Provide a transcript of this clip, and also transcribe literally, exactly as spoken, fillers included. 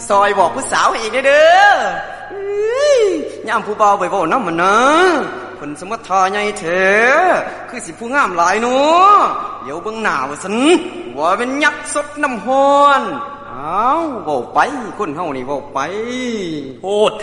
ซอยบอกผู้สาวให้อีกเด้อย่ามผู้เบาไปบอกน้ำมันนะผลสมทาใหญ่เถอะคือสิผู้งามหลายเนาะเดี๋ยวเบิ่งหน้าว่าสันว่าเป็นยักษ์สดน้ำฮอนอ้าวเว้าไปคนเฮานี่เว้าไปโพด